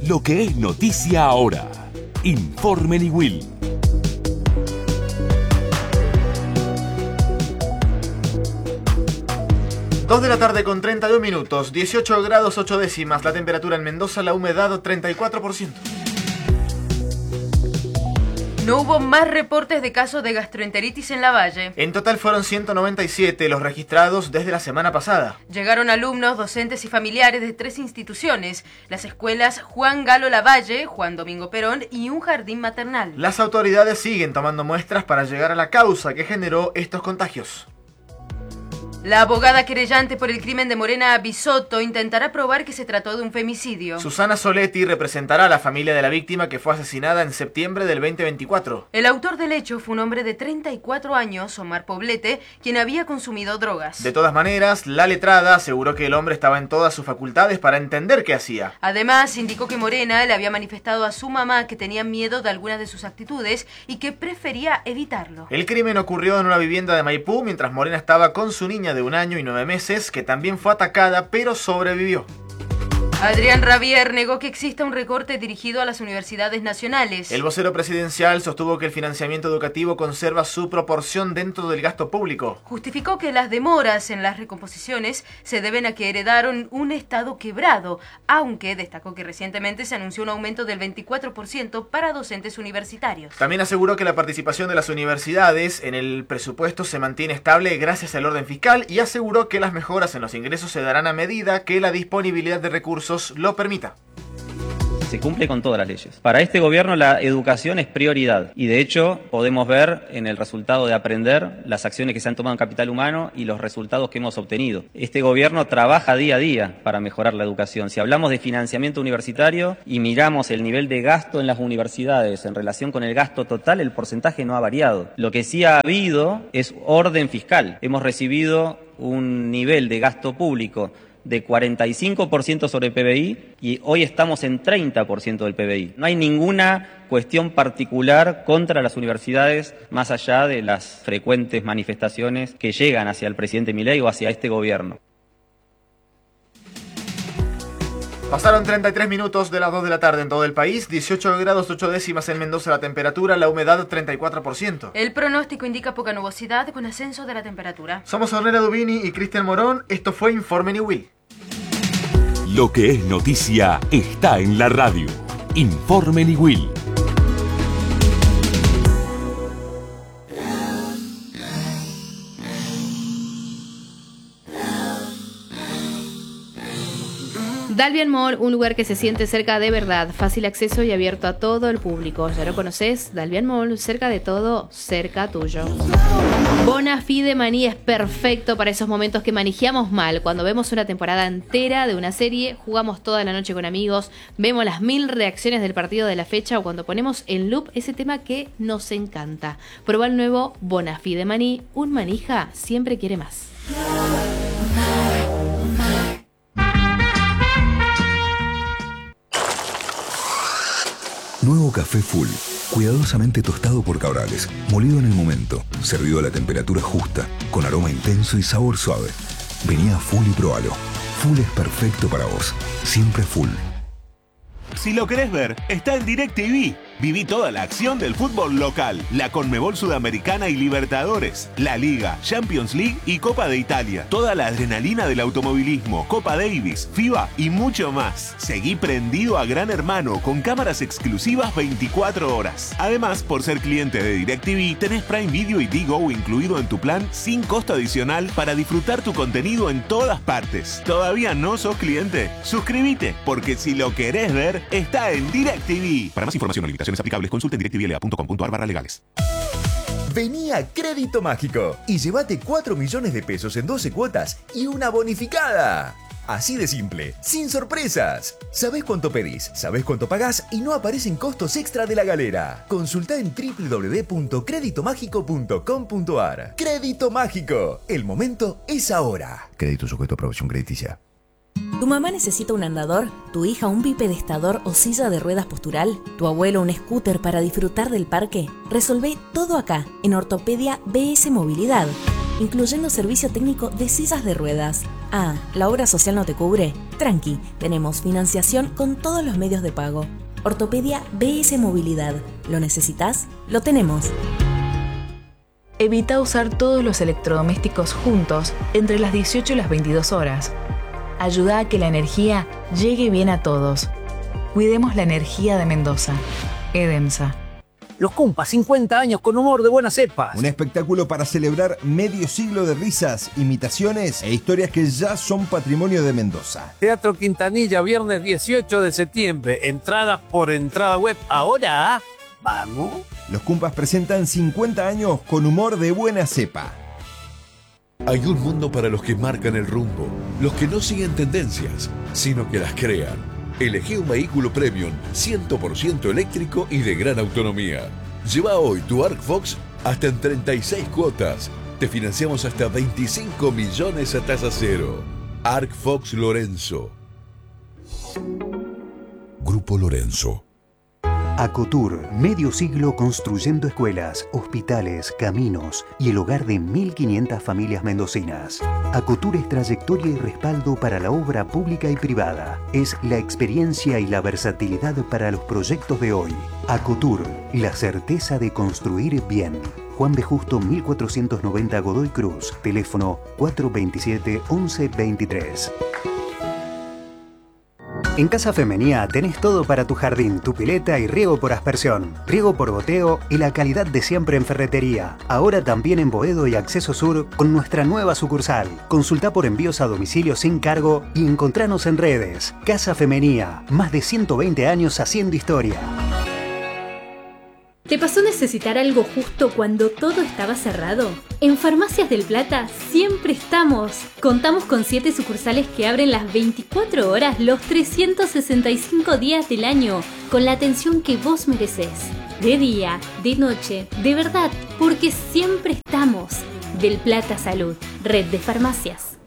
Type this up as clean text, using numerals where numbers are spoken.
Lo que es noticia ahora. Informe Niwil. 2 de la tarde con 32 minutos, 18 grados 8 décimas, la temperatura en Mendoza, la humedad 34%. No hubo más reportes de casos de gastroenteritis en Lavalle. En total fueron 197 los registrados desde la semana pasada. Llegaron alumnos, docentes y familiares de 3 instituciones, las escuelas Juan Galo Lavalle, Juan Domingo Perón y un jardín maternal. Las autoridades siguen tomando muestras para llegar a la causa que generó estos contagios. La abogada querellante por el crimen de Morena Bisotto intentará probar que se trató de un femicidio. Susana Soletti representará a la familia de la víctima que fue asesinada en septiembre del 2024. El autor del hecho fue un hombre de 34 años, Omar Poblete, quien había consumido drogas. De todas maneras, la letrada aseguró que el hombre estaba en todas sus facultades para entender qué hacía. Además, indicó que Morena le había manifestado a su mamá que tenía miedo de algunas de sus actitudes y que prefería evitarlo. El crimen ocurrió en una vivienda de Maipú mientras Morena estaba con su niña de 1 año y 9 meses, que también fue atacada, pero sobrevivió. Adrián Rabier negó que exista un recorte dirigido a las universidades nacionales. El vocero presidencial sostuvo que el financiamiento educativo conserva su proporción dentro del gasto público. Justificó que las demoras en las recomposiciones se deben a que heredaron un Estado quebrado, aunque destacó que recientemente se anunció un aumento del 24% para docentes universitarios. También aseguró que la participación de las universidades en el presupuesto se mantiene estable gracias al orden fiscal y aseguró que las mejoras en los ingresos se darán a medida que la disponibilidad de recursos lo permita. Se cumple con todas las leyes. Para este gobierno la educación es prioridad y de hecho podemos ver en el resultado de aprender las acciones que se han tomado en capital humano y los resultados que hemos obtenido. Este gobierno trabaja día a día para mejorar la educación. Si hablamos de financiamiento universitario y miramos el nivel de gasto en las universidades en relación con el gasto total, el porcentaje no ha variado. Lo que sí ha habido es orden fiscal. Hemos recibido un nivel de gasto público de 45% sobre el PBI y hoy estamos en 30% del PBI. No hay ninguna cuestión particular contra las universidades más allá de las frecuentes manifestaciones que llegan hacia el presidente Milei o hacia este gobierno. Pasaron 33 minutos de las 2 de la tarde en todo el país, 18 grados 8 décimas en Mendoza la temperatura, la humedad 34%. El pronóstico indica poca nubosidad con ascenso de la temperatura. Somos Ornella Dubini y Cristian Morón, esto fue Informe Niwil. Lo que es noticia está en la radio. Informe Niwil. Dalvian Mall, un lugar que se siente cerca de verdad, fácil acceso y abierto a todo el público. ¿Ya lo conoces? Dalvian Mall, cerca de todo, cerca tuyo. Bona Fide Maní es perfecto para esos momentos que manejamos mal. Cuando vemos una temporada entera de una serie, jugamos toda la noche con amigos, vemos las 1000 reacciones del partido de la fecha o cuando ponemos en loop ese tema que nos encanta. Prueba el nuevo Bona Fide Maní, un manija siempre quiere más. Nuevo café Full, cuidadosamente tostado por Cabrales, molido en el momento, servido a la temperatura justa, con aroma intenso y sabor suave. Vení a Full y probalo. Full es perfecto para vos, siempre Full. Si lo querés ver, está en DirecTV. Viví toda la acción del fútbol local, la Conmebol Sudamericana y Libertadores, la Liga, Champions League y Copa de Italia. Toda la adrenalina del automovilismo, Copa Davis, FIBA y mucho más. Seguí prendido a Gran Hermano con cámaras exclusivas 24 horas. Además, por ser cliente de DirecTV, tenés Prime Video y Digo incluido en tu plan sin costo adicional para disfrutar tu contenido en todas partes. ¿Todavía no sos cliente? Suscríbete, porque si lo querés ver, está en DirecTV. Para más información o limitaciones aplicables, consulta en directivla.com.ar/legales. Vení a Crédito Mágico y llévate 4 millones de pesos en 12 cuotas y una bonificada. Así de simple, sin sorpresas. Sabés cuánto pedís, sabés cuánto pagás y no aparecen costos extra de la galera. Consultá en www.creditomágico.com.ar. Crédito Mágico, el momento es ahora. Crédito sujeto a aprobación crediticia. ¿Tu mamá necesita un andador? ¿Tu hija un bipedestador o silla de ruedas postural? ¿Tu abuelo un scooter para disfrutar del parque? Resolvé todo acá, en Ortopedia BS Movilidad, incluyendo servicio técnico de sillas de ruedas. Ah, ¿la obra social no te cubre? Tranqui, tenemos financiación con todos los medios de pago. Ortopedia BS Movilidad. ¿Lo necesitas? Lo tenemos. Evita usar todos los electrodomésticos juntos entre las 18 y las 22 horas. Ayuda a que la energía llegue bien a todos. Cuidemos la energía de Mendoza. EDEMSA. Los Cumpas, 50 años con humor de buenas cepas. Un espectáculo para celebrar medio siglo de risas, imitaciones e historias que ya son patrimonio de Mendoza. Teatro Quintanilla, viernes 18 de septiembre. Entradas por entrada web. Ahora, ¿vamos? Los Cumpas presentan 50 años con humor de buena cepa. Hay un mundo para los que marcan el rumbo, los que no siguen tendencias, sino que las crean. Elegí un vehículo premium 100% eléctrico y de gran autonomía. Lleva hoy tu Arc Fox hasta en 36 cuotas. Te financiamos hasta 25 millones a tasa cero. Arc Fox Lorenzo. Grupo Lorenzo. Acotur, medio siglo construyendo escuelas, hospitales, caminos y el hogar de 1.500 familias mendocinas. Acotur es trayectoria y respaldo para la obra pública y privada. Es la experiencia y la versatilidad para los proyectos de hoy. Acotur, la certeza de construir bien. Juan B. Justo 1490 Godoy Cruz. Teléfono 427-1123. En Casa Femenía tenés todo para tu jardín, tu pileta y riego por aspersión, riego por goteo y la calidad de siempre en ferretería. Ahora también en Boedo y Acceso Sur con nuestra nueva sucursal. Consulta por envíos a domicilio sin cargo y encontranos en redes. Casa Femenía, más de 120 años haciendo historia. ¿Te pasó necesitar algo justo cuando todo estaba cerrado? En Farmacias del Plata siempre estamos. Contamos con 7 sucursales que abren las 24 horas los 365 días del año, con la atención que vos merecés. De día, de noche, de verdad, porque siempre estamos. Del Plata Salud, red de farmacias.